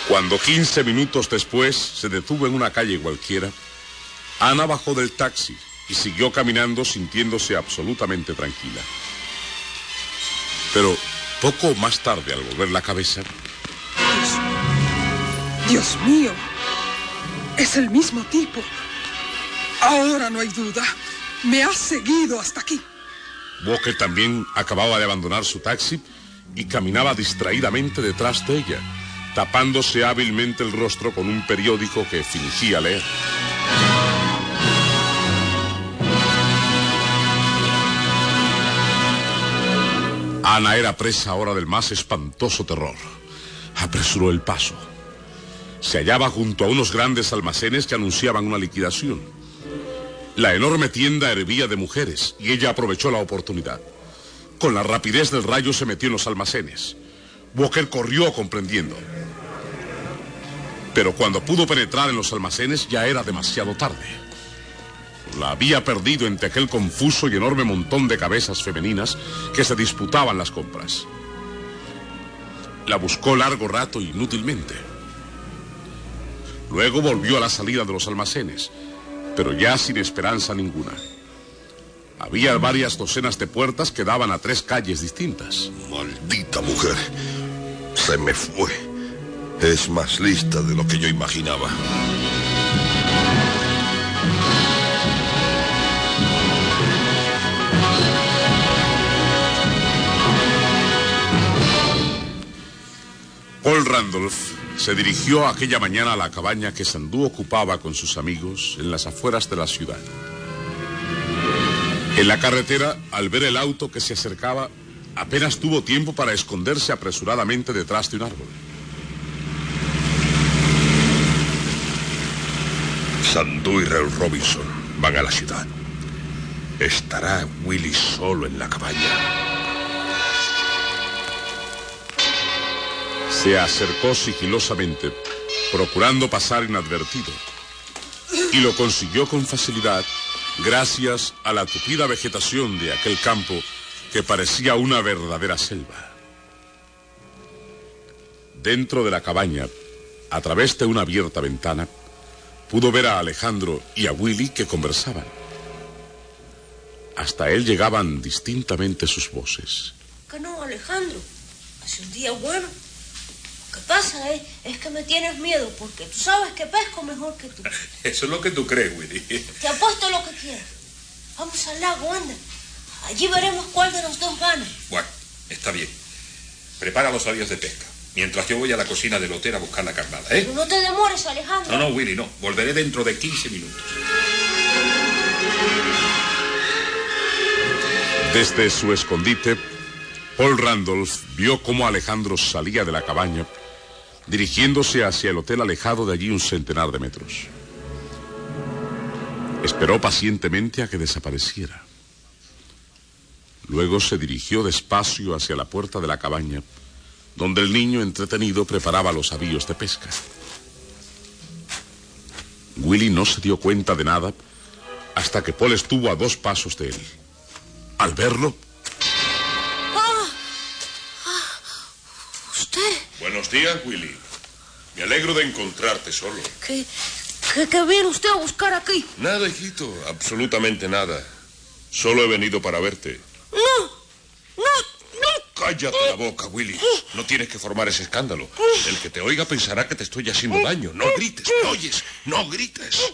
Cuando 15 minutos después se detuvo en una calle cualquiera, Ana bajó del taxi y siguió caminando sintiéndose absolutamente tranquila. Pero poco más tarde, al volver la cabeza... Dios mío, es el mismo tipo. Ahora no hay duda, me ha seguido hasta aquí. Walker también acababa de abandonar su taxi y caminaba distraídamente detrás de ella, tapándose hábilmente el rostro con un periódico que fingía leer. Ana era presa ahora del más espantoso terror. Apresuró el paso. Se hallaba junto a unos grandes almacenes que anunciaban una liquidación. La enorme tienda hervía de mujeres y ella aprovechó la oportunidad. Con la rapidez del rayo se metió en los almacenes. Walker corrió comprendiendo. Pero cuando pudo penetrar en los almacenes ya era demasiado tarde. La había perdido entre aquel confuso y enorme montón de cabezas femeninas que se disputaban las compras. La buscó largo rato inútilmente. Luego volvió a la salida de los almacenes, pero ya sin esperanza ninguna. Había varias docenas de puertas que daban a 3 calles distintas. Maldita mujer. Se me fue. Es más lista de lo que yo imaginaba. Paul Randolph se dirigió aquella mañana a la cabaña que Sandú ocupaba con sus amigos en las afueras de la ciudad. En la carretera, al ver el auto que se acercaba, apenas tuvo tiempo para esconderse apresuradamente detrás de un árbol. Sandú y Rel Robinson van a la ciudad. ¿Estará Willie solo en la cabaña? Se acercó sigilosamente, procurando pasar inadvertido, y lo consiguió con facilidad gracias a la tupida vegetación de aquel campo que parecía una verdadera selva. Dentro de la cabaña, a través de una abierta ventana, pudo ver a Alejandro y a Willie que conversaban. Hasta él llegaban distintamente sus voces. ¿Qué no, Alejandro? Hace un día bueno. Lo que pasa es que me tienes miedo porque tú sabes que pesco mejor que tú. Eso es lo que tú crees, Willy. Te apuesto lo que quieras. Vamos al lago, anda. Allí veremos cuál de los dos gana. Bueno, está bien. Prepara los avíos de pesca. Mientras yo voy a la cocina del hotel a buscar la carnada, ¿eh? Pero no te demores, Alejandro. No, Willy, no. Volveré dentro de 15 minutos. Desde su escondite, Paul Randolph vio cómo Alejandro salía de la cabaña, dirigiéndose hacia el hotel alejado de allí 1 centenar de metros. Esperó pacientemente a que desapareciera. Luego se dirigió despacio hacia la puerta de la cabaña, donde el niño entretenido preparaba los avíos de pesca. Willy no se dio cuenta de nada hasta que Paul estuvo a 2 pasos de él. Al verlo... ¿Usted? Buenos días, Willy. Me alegro de encontrarte solo. ¿Qué viene usted a buscar aquí? Nada, hijito, absolutamente nada. Solo he venido para verte. No. Cállate la boca, Willy. No tienes que formar ese escándalo. El que te oiga pensará que te estoy haciendo daño. No grites, ¿me oyes? No grites.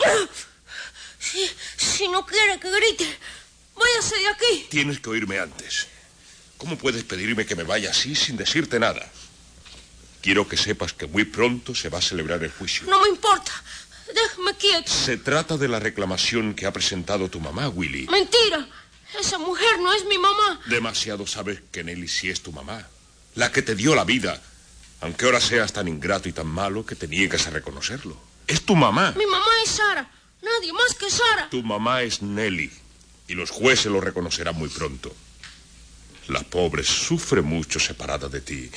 Si no quiere que grite, váyase de aquí. Tienes que oírme antes. ¿Cómo puedes pedirme que me vaya así sin decirte nada? Quiero que sepas que muy pronto se va a celebrar el juicio. No me importa. Déjame quieto. Se trata de la reclamación que ha presentado tu mamá, Willy. Mentira. Esa mujer no es mi mamá. Demasiado sabes que Nelly sí es tu mamá. La que te dio la vida. Aunque ahora seas tan ingrato y tan malo que te niegas a reconocerlo. Es tu mamá. Mi mamá es Sara. Nadie más que Sara. Tu mamá es Nelly. Y los jueces lo reconocerán muy pronto. La pobre sufre mucho separada de ti.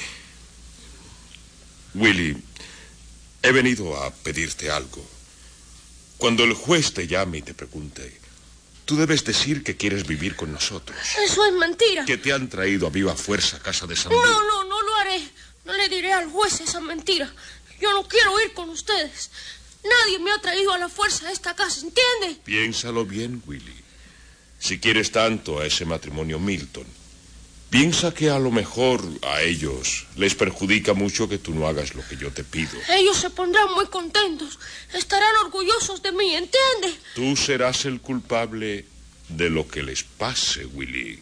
Willy, he venido a pedirte algo. Cuando el juez te llame y te pregunte, tú debes decir que quieres vivir con nosotros. Eso es mentira. Que te han traído a viva fuerza a casa de Sandú. No lo haré. No le diré al juez esa mentira. Yo no quiero ir con ustedes. Nadie me ha traído a la fuerza a esta casa, ¿entiende? Piénsalo bien, Willy. Si quieres tanto a ese matrimonio Milton, piensa que a lo mejor a ellos les perjudica mucho que tú no hagas lo que yo te pido. Ellos se pondrán muy contentos. Estarán orgullosos de mí, ¿entiende? Tú serás el culpable de lo que les pase, Willy.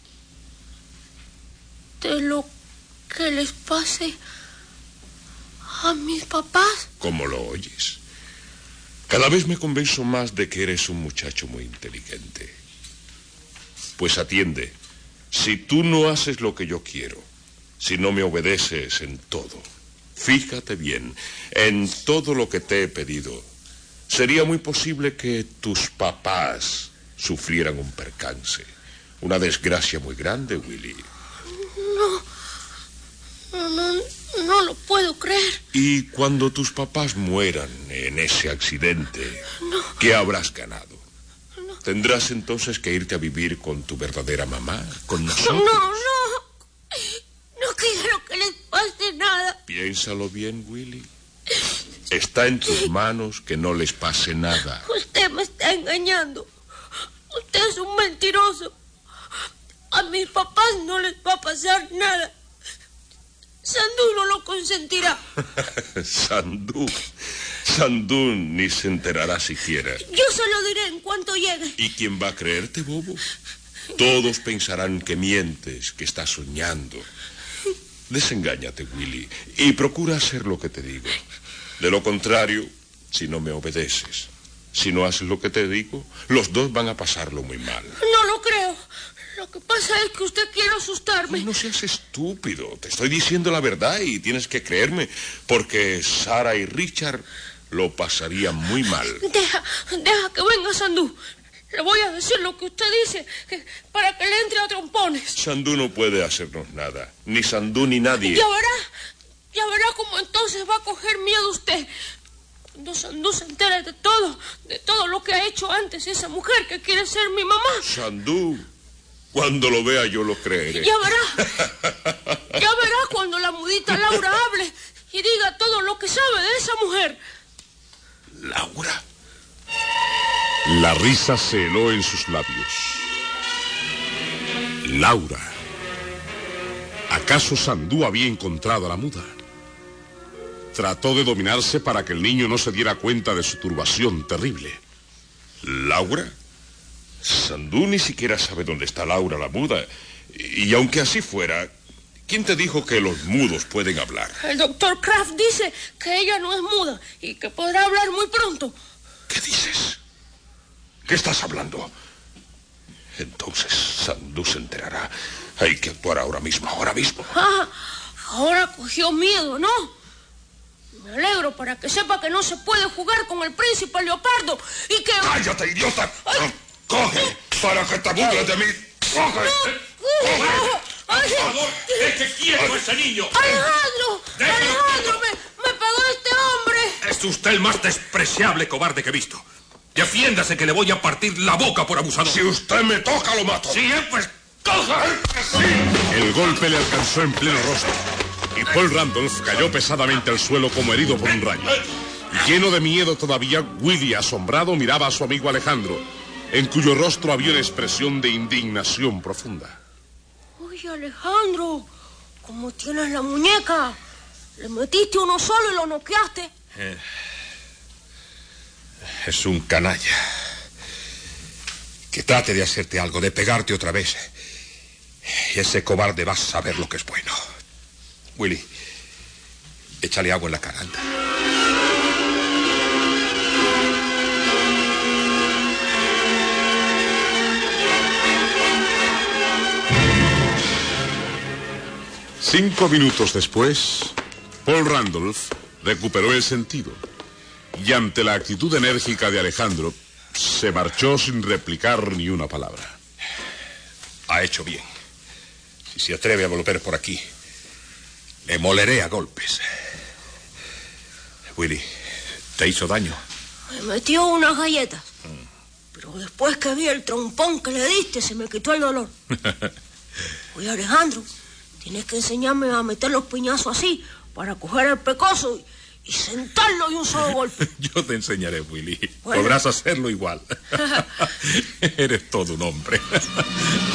¿De lo que les pase a mis papás? ¿Cómo lo oyes? Cada vez me convenzo más de que eres un muchacho muy inteligente. Pues atiende. Si tú no haces lo que yo quiero, si no me obedeces en todo, fíjate bien, en todo lo que te he pedido, sería muy posible que tus papás sufrieran un percance, una desgracia muy grande, Willy. No lo puedo creer. Y cuando tus papás mueran en ese accidente, ¿qué habrás ganado? ¿Tendrás entonces que irte a vivir con tu verdadera mamá, con nosotros? No quiero que les pase nada. Piénsalo bien, Willy. Está en tus manos que no les pase nada. Usted me está engañando. Usted es un mentiroso. A mis papás no les va a pasar nada. Sandú no lo consentirá. Sandú ni se enterará siquiera. Yo se lo diré en cuanto llegue. ¿Y quién va a creerte, bobo? Todos pensarán que mientes, que estás soñando. Desengáñate, Willy, y procura hacer lo que te digo. De lo contrario, si no me obedeces, si no haces lo que te digo, los dos van a pasarlo muy mal. No lo creo. Lo que pasa es que usted quiere asustarme. No seas estúpido. Te estoy diciendo la verdad y tienes que creerme, porque Sara y Richard lo pasarían muy mal. Deja que venga Sandú. Le voy a decir lo que usted dice, para que le entre a trompones. Sandú no puede hacernos nada. Ni Sandú ni nadie. Ya verá cómo entonces va a coger miedo usted. Cuando Sandú se entere de todo lo que ha hecho antes esa mujer que quiere ser mi mamá. Sandú, cuando lo vea yo lo creeré. Ya verá cuando la mudita Laura hable y diga todo lo que sabe de esa mujer. ¿Laura? La risa se heló en sus labios. Laura. ¿Acaso Sandú había encontrado a la muda? Trató de dominarse para que el niño no se diera cuenta de su turbación terrible. ¿Laura? Sandú ni siquiera sabe dónde está Laura la muda. Y aunque así fuera, ¿quién te dijo que los mudos pueden hablar? El doctor Kraft dice que ella no es muda y que podrá hablar muy pronto. ¿Qué dices? ¿Qué estás hablando? Entonces Sandú se enterará. Hay que actuar ahora mismo. Ahora cogió miedo, ¿no? Me alegro para que sepa que no se puede jugar con el príncipe leopardo y que... ¡Cállate, idiota! ¡Coge! ¡Para que te burles de mí! ¡Coge! ¡Por favor! ¡Deje quieto a ese niño! ¡Alejandro! ¡Me pegó este hombre! Es usted el más despreciable cobarde que he visto. Defiéndase que le voy a partir la boca por abusador. Si usted me toca, lo mato. Sí, pues coja. El golpe le alcanzó en pleno rostro y Paul Randolph cayó pesadamente al suelo como herido por un rayo. Lleno de miedo todavía, Willy, asombrado, miraba a su amigo Alejandro, en cuyo rostro había una expresión de indignación profunda. Oye, Alejandro, ¿cómo tienes la muñeca? Le metiste uno solo y lo noqueaste. Es un canalla. Que trate de hacerte algo, de pegarte otra vez. Y ese cobarde va a saber lo que es bueno. Willy, échale agua en la cara, anda. Cinco minutos después, Paul Randolph recuperó el sentido y ante la actitud enérgica de Alejandro se marchó sin replicar ni una palabra. Ha hecho bien. Si se atreve a volver por aquí, le moleré a golpes. Willy, ¿te hizo daño? Me metió unas galletas. Pero después que vi el trompón que le diste, se me quitó el dolor. Oye, Alejandro, tienes que enseñarme a meter los piñazos así, para coger el pecoso y sentarlo de un solo golpe. Yo te enseñaré, Willy. Bueno. Podrás hacerlo igual. Eres todo un hombre.